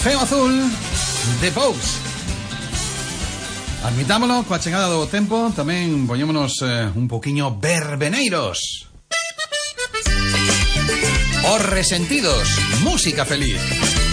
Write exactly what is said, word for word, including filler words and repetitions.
Ceo Azul de Pogues. Admitámolo, coa chegada do tempo tamén poñémonos eh, un poquiño verbeneiros. Os Resentidos, música feliz.